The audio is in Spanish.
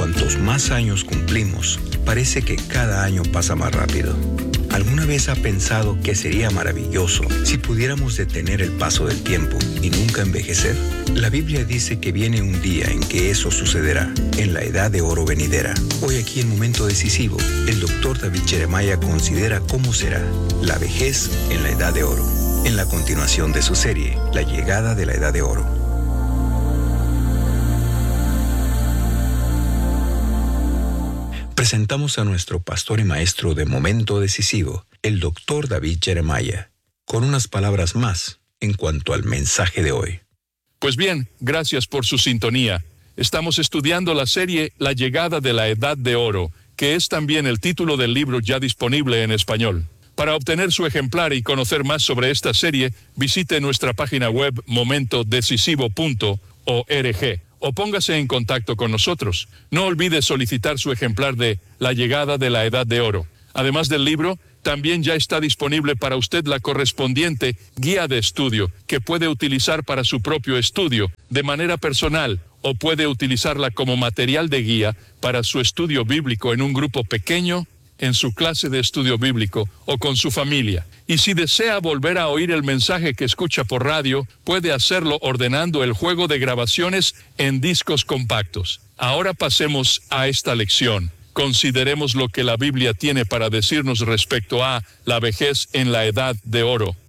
cuantos más años cumplimos, parece que cada año pasa más rápido. ¿Alguna vez ha pensado que sería maravilloso si pudiéramos detener el paso del tiempo y nunca envejecer? La Biblia dice que viene un día en que eso sucederá, en la edad de oro venidera. Hoy aquí en Momento Decisivo, el Dr. David Jeremiah considera cómo será la vejez en la edad de oro, en la continuación de su serie, La llegada de la edad de oro. Presentamos a nuestro pastor y maestro de Momento Decisivo, el Dr. David Jeremiah, con unas palabras más en cuanto al mensaje de hoy. Pues bien, gracias por su sintonía. Estamos estudiando la serie La llegada de la edad de oro, que es también el título del libro ya disponible en español. Para obtener su ejemplar y conocer más sobre esta serie, visite nuestra página web momentodecisivo.org. o póngase en contacto con nosotros. No olvide solicitar su ejemplar de La llegada de la edad de oro. Además del libro, también ya está disponible para usted la correspondiente guía de estudio que puede utilizar para su propio estudio de manera personal o puede utilizarla como material de guía para su estudio bíblico en un grupo pequeño, en su clase de estudio bíblico o con su familia. Y si desea volver a oír el mensaje que escucha por radio, puede hacerlo ordenando el juego de grabaciones en discos compactos. Ahora pasemos a esta lección. Consideremos lo que la Biblia tiene para decirnos respecto a la vejez en la edad de oro.